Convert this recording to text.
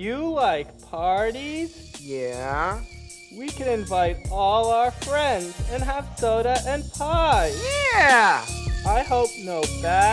you like parties, Yeah. we can invite all our friends and have soda and pie. Yeah. I hope no bad